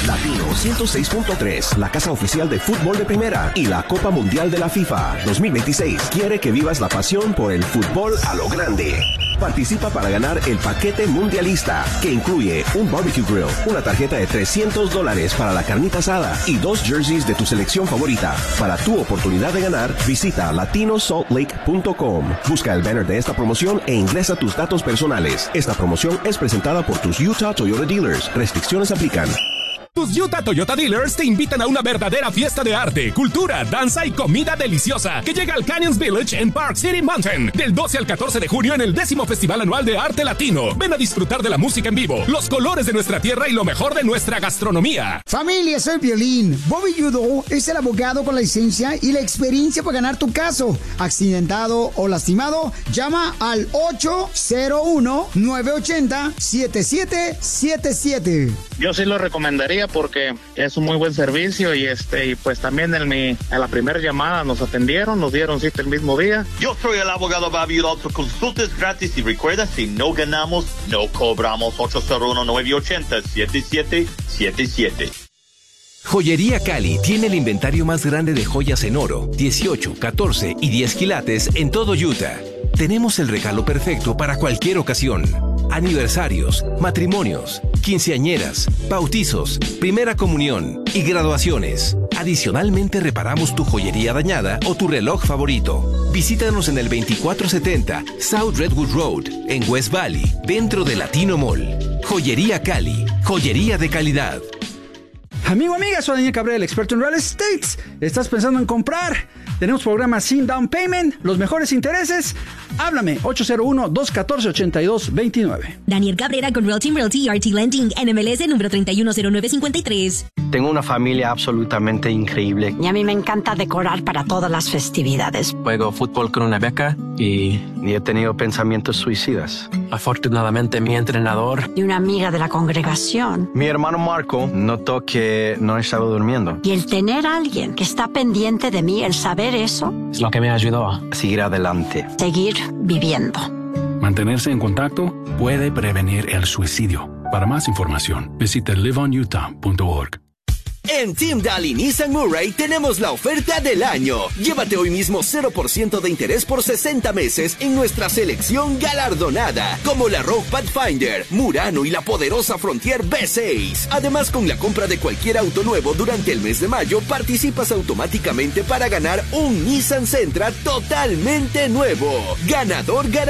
Latino 106.3, la casa oficial de fútbol de primera y la Copa Mundial de la FIFA 2026 quiere que vivas la pasión por el fútbol a lo grande. Participa para ganar el paquete mundialista, que incluye un barbecue grill, una tarjeta de $300 para la carnita asada y 2 jerseys de tu selección favorita. Para tu oportunidad de ganar, visita latinosaltlake.com. Busca el banner de esta promoción e ingresa tus datos personales. Esta promoción es presentada por tus Utah Toyota Dealers. Restricciones aplican. Tus Utah Toyota Dealers te invitan a una verdadera fiesta de arte, cultura, danza y comida deliciosa que llega al Canyons Village en Park City Mountain del 12 al 14 de junio en el 10º Festival Anual de Arte Latino. Ven a disfrutar de la música en vivo, los colores de nuestra tierra y lo mejor de nuestra gastronomía. Familia, soy Piolín. Bobby Yudo es el abogado con la licencia y la experiencia para ganar tu caso. Accidentado o lastimado, llama al 801-980-7777. Yo sí lo recomendaría porque es un muy buen servicio y pues también en la primera llamada nos atendieron, nos dieron cita el mismo día. Yo soy el abogado Bobby Udall, consultas gratis y recuerda, si no ganamos, no cobramos. 801-980-7777. Joyería Cali tiene el inventario más grande de joyas en oro, 18, 14 y 10 quilates en todo Utah. Tenemos el regalo perfecto para cualquier ocasión. Aniversarios, matrimonios, quinceañeras, bautizos, primera comunión y graduaciones. Adicionalmente reparamos tu joyería dañada o tu reloj favorito. Visítanos en el 2470 South Redwood Road, en West Valley, dentro de Latino Mall. Joyería Cali, joyería de calidad. Amigo, amiga, soy Daniel Cabrera, el experto en real estate. ¿Estás pensando en comprar? Tenemos programa sin down payment, los mejores intereses. Háblame, 801-214-8229. Daniel Cabrera con Real Team Realty RT Lending, NMLS número 310953. Tengo una familia absolutamente increíble. Y a mí me encanta decorar para todas las festividades. Juego fútbol con una beca y he tenido pensamientos suicidas. Afortunadamente, mi entrenador y una amiga de la congregación. Mi hermano Marco notó que no estaba durmiendo. Y el tener a alguien que está pendiente de mí, el saber eso, es lo que me ayudó a seguir adelante. Seguir viviendo. Mantenerse en contacto puede prevenir el suicidio. Para más información, visita liveonutah.org. En Team Daly Nissan Murray tenemos la oferta del año. Llévate hoy mismo 0% de interés por 60 meses en nuestra selección galardonada, como la Rogue Pathfinder, Murano y la poderosa Frontier V6. Además, con la compra de cualquier auto nuevo durante el mes de mayo, participas automáticamente para ganar un Nissan Sentra totalmente nuevo. Ganador garantizado.